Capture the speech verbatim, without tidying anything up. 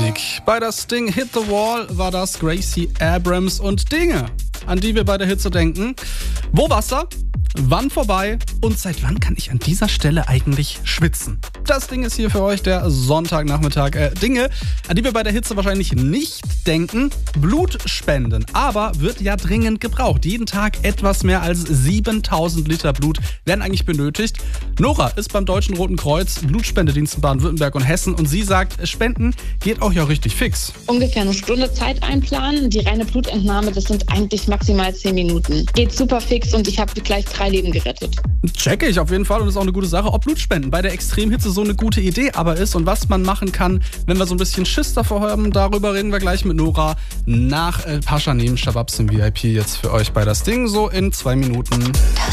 Musik. Bei das Ding Hit the Wall war das Gracie Abrams und Dinge, an die wir bei der Hitze denken. Wo Wasser? Wann vorbei? Und seit wann kann ich an dieser Stelle eigentlich schwitzen? Das Ding ist hier für euch der Sonntagnachmittag. Äh, Dinge, an die wir bei der Hitze wahrscheinlich nicht denken. Blut spenden. Aber wird ja dringend gebraucht. Jeden Tag etwas mehr als siebentausend Liter Blut werden eigentlich benötigt. Nora ist beim Deutschen Roten Kreuz, Blutspendedienst in Baden-Württemberg und Hessen. Und sie sagt, Spenden geht auch ja richtig fix. Ungefähr eine Stunde Zeit einplanen. Die reine Blutentnahme, das sind eigentlich maximal zehn Minuten. Geht super fix und ich habe gleich drei Leben gerettet. Checke ich auf jeden Fall und ist auch eine gute Sache. Ob Blutspenden bei der Extremhitze so eine gute Idee aber ist und was man machen kann, wenn wir so ein bisschen Schiss davor haben, darüber reden wir gleich mit Nora nach El Pascha neben Shababs im V I P jetzt für euch bei das Ding so in zwei Minuten.